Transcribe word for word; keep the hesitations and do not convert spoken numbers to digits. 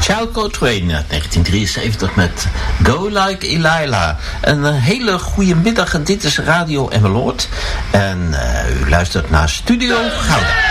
Child Coltrane uit negentien drieënzeventig met Go Like Elila. Een hele goede middag en dit is Radio Emmeloord. En uh, u luistert naar Studio Gouda.